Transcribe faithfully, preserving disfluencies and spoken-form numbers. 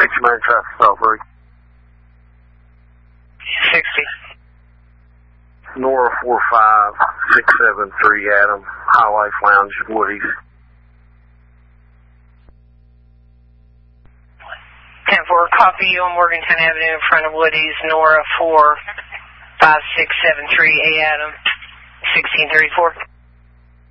Six main traffic stop three. sixty. Nora four five six seven three Adam, High Life Lounge, Woody's. ten four, copy you on Morgantown Avenue in front of Woody's, Nora four five six seven three A Adam, sixteen thirty-four.